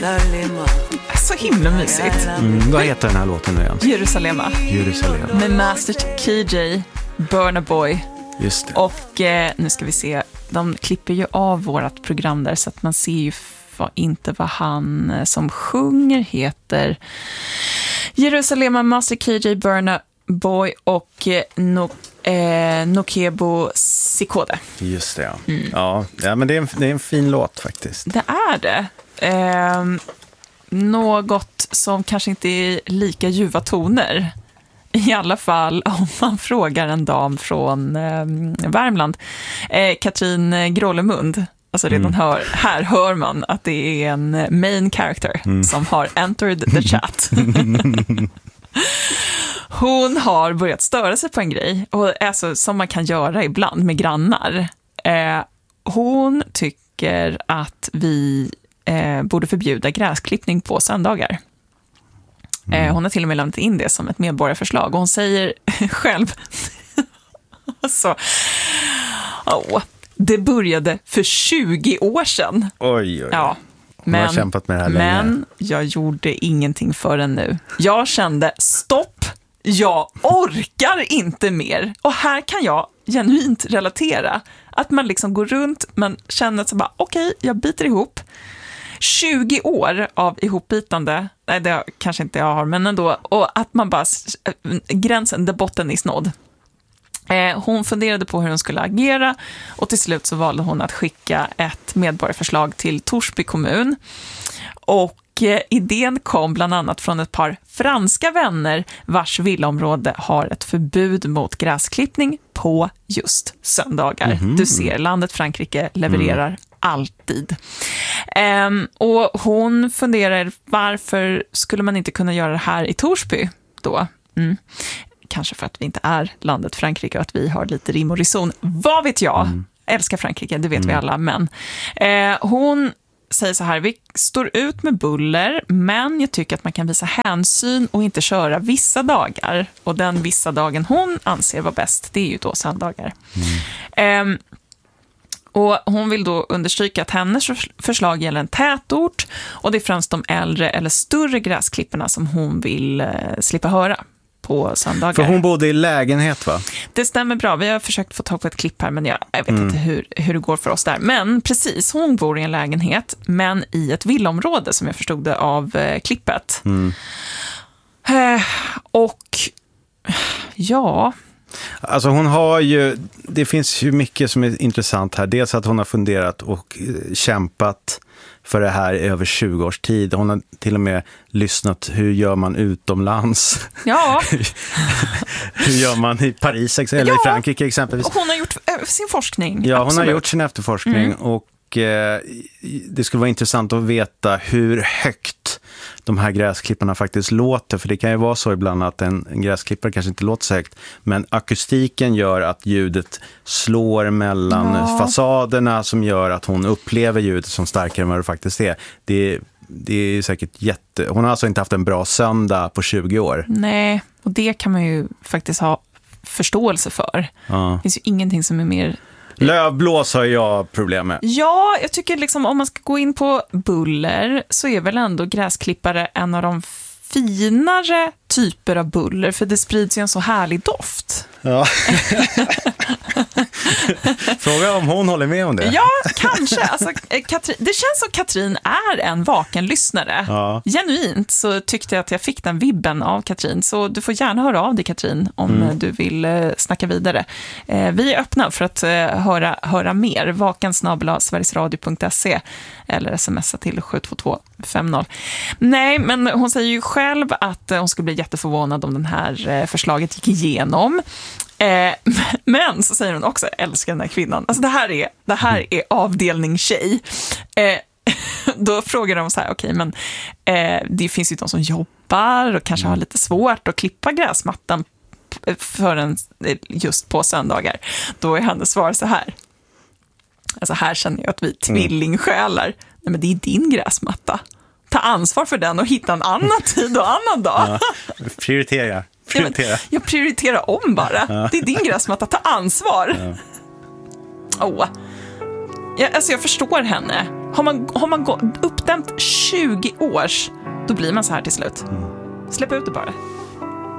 Så himla mysigt. Vad heter den här låten nu igen? Jerusalem. Med Master KJ, Burna Boy. Just det. Och nu ska vi se, de klipper ju av vårat program där så att man ser ju inte vad han som sjunger heter. Jerusalem, Master KJ, Burna Boy och Nokebo Sikode. Just det, ja. Ja, men det är en fin låt faktiskt. Det är det. Något som kanske inte är lika ljuva toner. I alla fall om man frågar en dam från Värmland. Katrin Grålemund. Alltså redan här hör man att det är en main character som har entered the chat. Hon har börjat störa sig på en grej, och alltså, som man kan göra ibland med grannar. Hon tycker att vi borde förbjuda gräsklippning på söndagar. Hon har till och med lämnat in det som ett medborgarförslag, och hon säger själv alltså, det började för 20 år sedan. Oj. Ja. Hon har kämpat med det här länge. Men jag gjorde ingenting förrän nu. Jag kände, stopp, jag orkar inte mer. Och här kan jag genuint relatera. Att man liksom går runt, man känner så bara, okej, jag biter ihop. 20 år av ihopbitande, nej det kanske inte jag har, men ändå. Och att man bara, gränsen, där botten är snådd. Hon funderade på hur hon skulle agera, och till slut så valde hon att skicka ett medborgarförslag till Torsby kommun. Och idén kom bland annat från ett par franska vänner vars villaområde har ett förbud mot gräsklippning på just söndagar. Du ser, landet Frankrike levererar alltid. Och hon funderar, varför skulle man inte kunna göra det här i Torsby då? Kanske för att vi inte är landet Frankrike och att vi har lite rim och reson. Vad vet jag? Älskar Frankrike, det vet vi alla. Men hon säger så här, vi står ut med buller, men jag tycker att man kan visa hänsyn och inte köra vissa dagar. Och den vissa dagen hon anser var bäst, det är ju då söndagar. Och hon vill då understryka att hennes förslag gäller en tätort, och det är främst de äldre eller större gräsklipporna som hon vill slippa höra på söndagar. För hon bodde i lägenhet, va? Det stämmer bra. Vi har försökt få tag på ett klipp här, men jag vet inte hur det går för oss där. Men precis, hon bor i en lägenhet, men i ett villaområde som jag förstod det av klippet. Och ja... Alltså hon har ju, det finns ju mycket som är intressant här. Dels att hon har funderat och kämpat för det här i över 20 års tid. Hon har till och med lyssnat, hur gör man utomlands? Ja. Hur gör man i Paris eller i Frankrike exempelvis? Och hon har gjort sin forskning. Ja, absolut. hon har gjort sin efterforskning och det skulle vara intressant att veta hur högt de här gräsklipparna faktiskt låter, för det kan ju vara så ibland att en gräsklippare kanske inte låter så högt, men akustiken gör att ljudet slår mellan fasaderna, som gör att hon upplever ljudet som starkare än vad det faktiskt är. Det är säkert hon har alltså inte haft en bra söndag på 20 år. Nej, och det kan man ju faktiskt ha förståelse för. Det finns ju ingenting som är mer... Lövblås har jag problem med. Ja, jag tycker liksom om man ska gå in på buller så är väl ändå gräsklippare en av de finare typer av buller, för det sprids ju en så härlig doft. Ja. Fråga om hon håller med om det. Ja, kanske. Alltså, det känns som Katrin är en vaken lyssnare. Ja. Genuint så tyckte jag att jag fick den vibben av Katrin. Så du får gärna höra av dig, Katrin, om du vill snacka vidare. Vi är öppna för att höra mer. vakensnabel@sverigesradio.se eller smsa till 72250. Nej, men hon säger ju själv att hon skulle bli jätteförvånad om den här förslaget gick igenom. Men så säger hon också, älskar den här kvinnan. Alltså det här är avdelning tjej. Då frågar de så här, okej, men det finns ju de som jobbar och kanske har lite svårt att klippa gräsmattan just på söndagar. Då är hennes svar så här. Alltså här känner jag att vi tvillingsjälar. Nej, men det är din gräsmatta. Ta ansvar för den och hitta en annan tid och annan dag. Ja, prioritera. Jag prioriterar om bara. Ja. Det är din gräsmatta, ta ansvar. Ja. Jag förstår henne. Har man uppdämt 20 års, då blir man så här till slut. Släpp ut det bara.